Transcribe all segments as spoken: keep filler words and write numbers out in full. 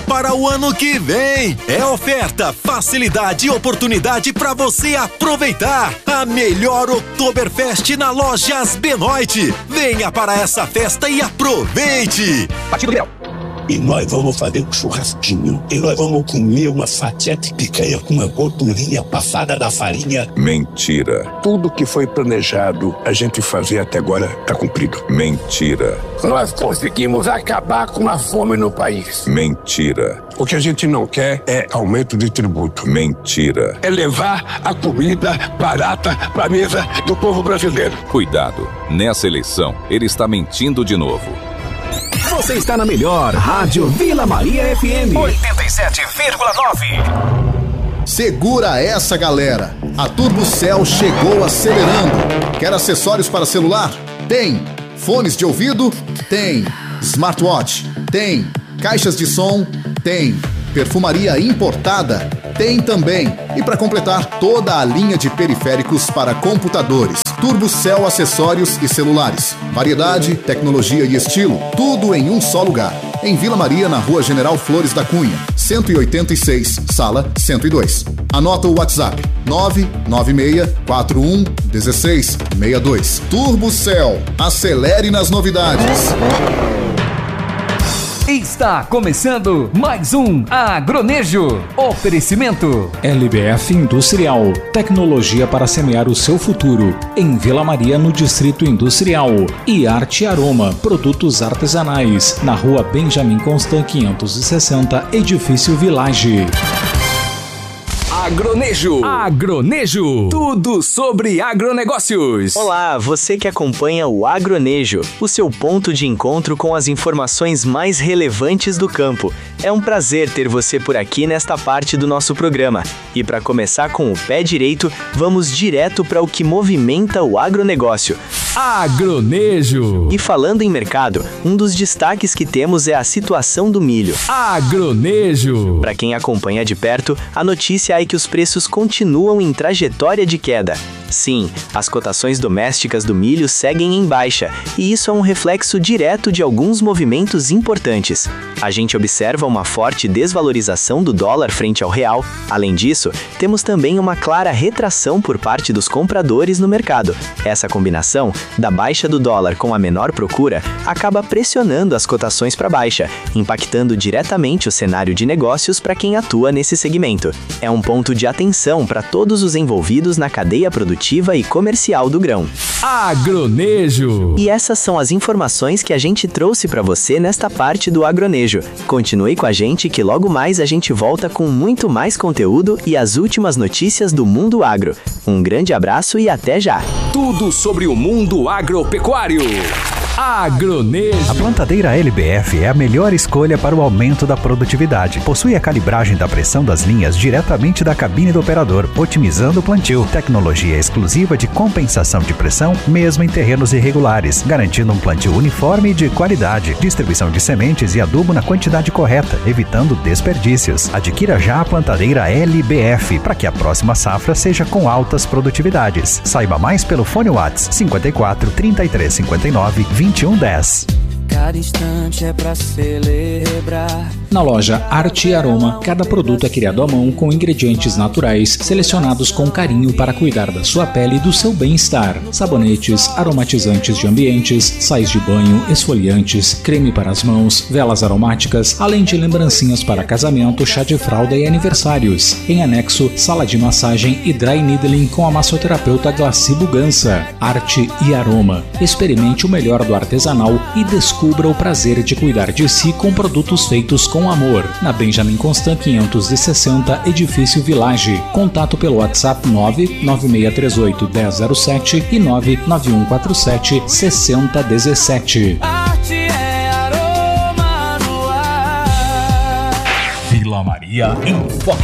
para o ano que vem. É oferta, facilidade e oportunidade para você aproveitar. A melhor Oktoberfest na Lojas Benoit. Venha para essa festa e aproveite. Partido Liberal. E nós vamos fazer um churrasquinho. E nós vamos comer uma fatia de picanha com uma gordurinha passada da farinha. Mentira. Tudo que foi planejado a gente fazer até agora está cumprido. Mentira. Nós conseguimos acabar com a fome no país. Mentira. O que a gente não quer é aumento de tributo. Mentira. É levar a comida barata para a mesa do povo brasileiro. Cuidado. Nessa eleição, ele está mentindo de novo. Você está na melhor Rádio Vila Maria F M oitenta e sete vírgula nove. Segura essa, galera. A TurboCell chegou acelerando. Quer acessórios para celular? Tem. Fones de ouvido? Tem. Smartwatch? Tem. Caixas de som? Tem. Perfumaria importada? Tem também. E para completar, toda a linha de periféricos para computadores. TurboCell acessórios e celulares. Variedade, tecnologia e estilo, tudo em um só lugar. Em Vila Maria, na Rua General Flores da Cunha, cento e oitenta e seis, sala cento e dois. Anota o WhatsApp: nove nove seis quatro um um seis seis dois. TurboCell, acelere nas novidades. Está começando mais um Agronejo. Oferecimento L B F Industrial, tecnologia para semear o seu futuro. Em Vila Maria, no Distrito Industrial. E Arte Aroma, produtos artesanais. Na Rua Benjamin Constant quinhentos e sessenta, Edifício Village. Agronejo. Agronejo. Tudo sobre agronegócios. Olá, você que acompanha o Agronejo, o seu ponto de encontro com as informações mais relevantes do campo. É um prazer ter você por aqui nesta parte do nosso programa. E para começar com o pé direito, vamos direto para o que movimenta o agronegócio. Agronejo. E falando em mercado, um dos destaques que temos é a situação do milho. Agronejo. Para quem acompanha de perto, a notícia é que os preços continuam em trajetória de queda. Sim, as cotações domésticas do milho seguem em baixa, e isso é um reflexo direto de alguns movimentos importantes. A gente observa uma forte desvalorização do dólar frente ao real. Além disso, temos também uma clara retração por parte dos compradores no mercado. Essa combinação da baixa do dólar com a menor procura acaba pressionando as cotações para baixa, impactando diretamente o cenário de negócios para quem atua nesse segmento. É um ponto de atenção para todos os envolvidos na cadeia produtiva e comercial do grão. Agronejo. E essas são as informações que a gente trouxe para você nesta parte do Agronejo. Continue com a gente que logo mais a gente volta com muito mais conteúdo e as últimas notícias do mundo agro. Um grande abraço e até já. Tudo sobre o mundo agropecuário. Agronejo. A plantadeira L B F é a melhor escolha para o aumento da produtividade. Possui a calibragem da pressão das linhas diretamente da cabine do operador, otimizando o plantio. Tecnologia exclusiva de compensação de pressão, mesmo em terrenos irregulares, garantindo um plantio uniforme e de qualidade. Distribuição de sementes e adubo na quantidade correta, evitando desperdícios. Adquira já a plantadeira L B F para que a próxima safra seja com altas produtividades. Saiba mais pelo fone WhatsApp cinquenta e quatro, trinta e três, cinquenta e nove, vinte e um, dez. Cada instante é pra celebrar. Na loja Arte e Aroma, cada produto é criado à mão com ingredientes naturais, selecionados com carinho para cuidar da sua pele e do seu bem-estar. Sabonetes, aromatizantes de ambientes, sais de banho, esfoliantes, creme para as mãos, velas aromáticas, além de lembrancinhas para casamento, chá de fralda e aniversários. Em anexo, sala de massagem e dry needling com a massoterapeuta Glaci Bugança. Arte e Aroma. Experimente o melhor do artesanal e descubra Descubra o prazer de cuidar de si com produtos feitos com amor. Na Benjamin Constant quinhentos e sessenta, Edifício Village. Contato pelo WhatsApp nove nove seis três oito, um zero zero sete e nove nove um quatro sete, seis zero um sete. Arte é aroma no ar. Vila Maria em Foco.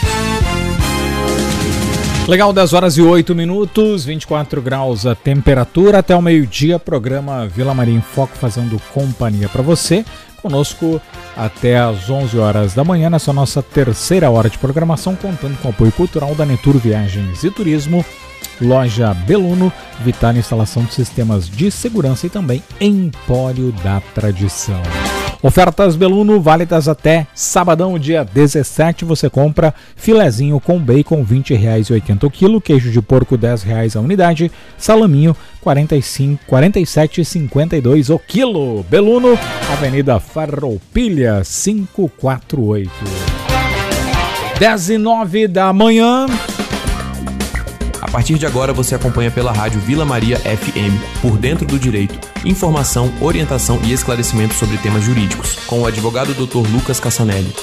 Legal, dez horas e oito minutos, vinte e quatro graus a temperatura. Até o meio-dia, programa Vila Maria em Foco fazendo companhia para você. Conosco até às onze horas da manhã, nessa nossa terceira hora de programação, contando com o apoio cultural da Netur Viagens e Turismo, Loja Beluno, Vitar Instalação de Sistemas de Segurança e também Empório da Tradição. Ofertas Beluno válidas até sabadão, dia dezessete. Você compra filezinho com bacon vinte reais e oitenta o quilo, queijo de porco dez reais a unidade, salaminho quarenta e cinco, quarenta e sete reais e cinquenta e dois o quilo. Beluno, Avenida Farroupilha quinhentos e quarenta e oito. dez e nove da manhã. A partir de agora você acompanha pela rádio Vila Maria F M, Por Dentro do Direito, informação, orientação e esclarecimento sobre temas jurídicos, com o advogado doutor Lucas Cassanelli.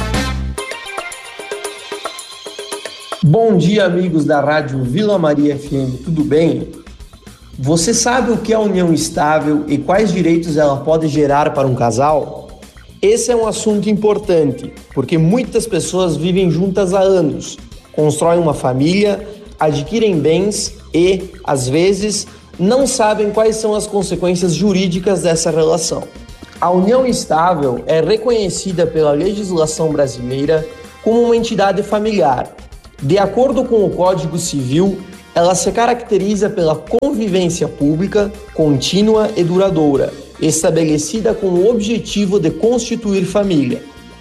Bom dia, amigos da rádio Vila Maria F M, tudo bem? Você sabe o que é união estável e quais direitos ela pode gerar para um casal? Esse é um assunto importante, porque muitas pessoas vivem juntas há anos, constroem uma família, adquirem bens e, às vezes, não sabem quais são as consequências jurídicas dessa relação. A união estável é reconhecida pela legislação brasileira como uma entidade familiar. De acordo com o Código Civil, ela se caracteriza pela convivência pública, contínua e duradoura, estabelecida com o objetivo de constituir família.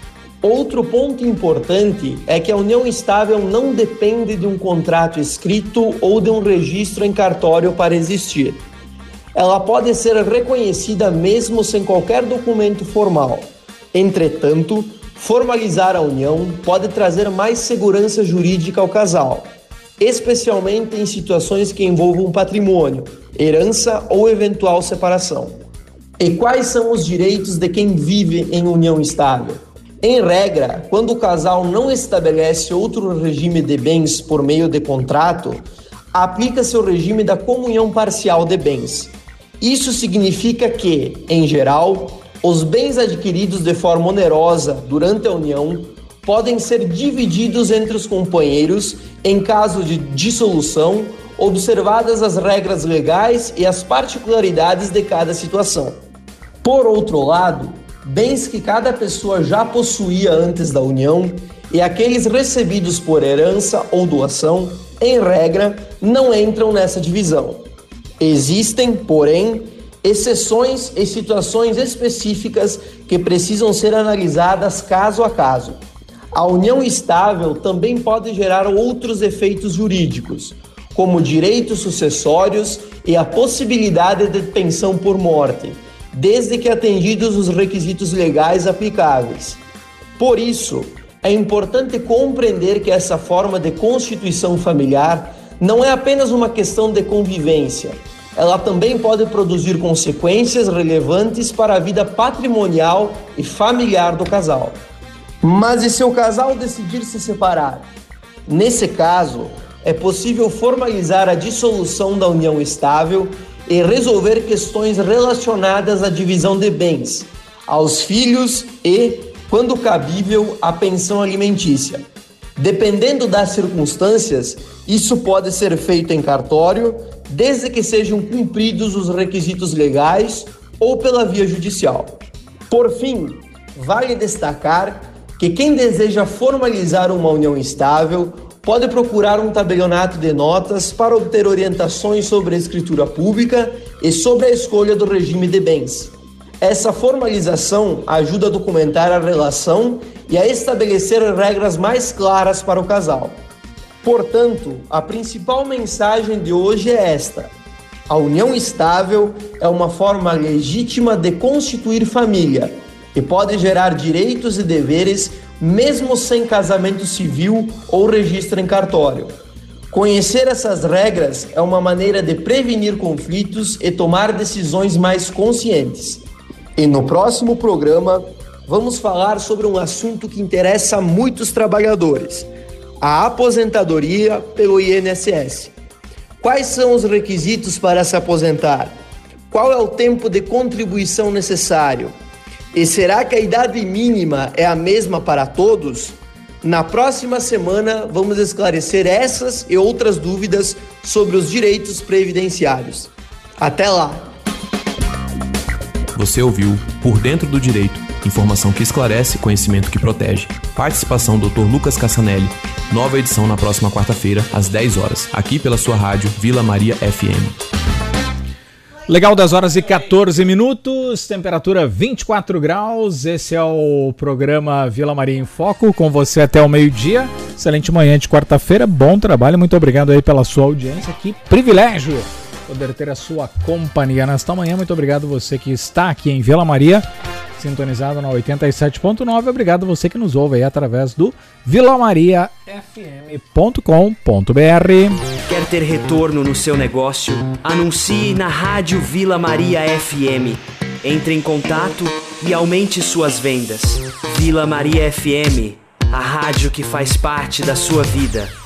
Outro ponto importante é que a união estável não depende de um contrato escrito ou de um registro em cartório para existir. Ela pode ser reconhecida mesmo sem qualquer documento formal. Entretanto, formalizar a união pode trazer mais segurança jurídica ao casal, especialmente em situações que envolvam patrimônio, herança ou eventual separação. E quais são os direitos de quem vive em união estável? Em regra, quando o casal não estabelece outro regime de bens por meio de contrato, aplica-se o regime da comunhão parcial de bens. Isso significa que, em geral, os bens adquiridos de forma onerosa durante a união podem ser divididos entre os companheiros em caso de dissolução, observadas as regras legais e as particularidades de cada situação. Por outro lado, bens que cada pessoa já possuía antes da união e aqueles recebidos por herança ou doação, em regra, não entram nessa divisão. Existem, porém, exceções e situações específicas que precisam ser analisadas caso a caso. A união estável também pode gerar outros efeitos jurídicos, como direitos sucessórios e a possibilidade de pensão por morte, desde que atendidos os requisitos legais aplicáveis. Por isso, é importante compreender que essa forma de constituição familiar não é apenas uma questão de convivência. Ela também pode produzir consequências relevantes para a vida patrimonial e familiar do casal. Mas e se o casal decidir se separar? Nesse caso, é possível formalizar a dissolução da união estável e resolver questões relacionadas à divisão de bens, aos filhos e, quando cabível, à pensão alimentícia. Dependendo das circunstâncias, isso pode ser feito em cartório, desde que sejam cumpridos os requisitos legais ou pela via judicial. Por fim, vale destacar que quem deseja formalizar uma união estável pode procurar um tabelionato de notas para obter orientações sobre a escritura pública e sobre a escolha do regime de bens. Essa formalização ajuda a documentar a relação e a estabelecer regras mais claras para o casal. Portanto, a principal mensagem de hoje é esta: a união estável é uma forma legítima de constituir família e pode gerar direitos e deveres mesmo sem casamento civil ou registro em cartório. Conhecer essas regras é uma maneira de prevenir conflitos e tomar decisões mais conscientes. E no próximo programa, vamos falar sobre um assunto que interessa a muitos trabalhadores: a aposentadoria pelo I N S S. Quais são os requisitos para se aposentar? Qual é o tempo de contribuição necessário? E será que a idade mínima é a mesma para todos? Na próxima semana, vamos esclarecer essas e outras dúvidas sobre os direitos previdenciários. Até lá! Você ouviu Por Dentro do Direito, informação que esclarece, conhecimento que protege. Participação doutor Lucas Cassanelli. Nova edição na próxima quarta-feira, às dez horas, aqui pela sua rádio Vila Maria F M. Legal, dez horas e quatorze minutos, temperatura vinte e quatro graus. Esse é o programa Vila Maria em Foco, com você até o meio-dia. Excelente manhã de quarta-feira, bom trabalho, muito obrigado aí pela sua audiência. Que privilégio poder ter a sua companhia nesta manhã. Muito obrigado você que está aqui em Vila Maria, sintonizado na oitenta e sete ponto nove. Obrigado você que nos ouve aí através do vila maria f m ponto com ponto b r. Quer ter retorno no seu negócio? Anuncie na Rádio Vila Maria F M. Entre em contato e aumente suas vendas. Vila Maria F M, a rádio que faz parte da sua vida.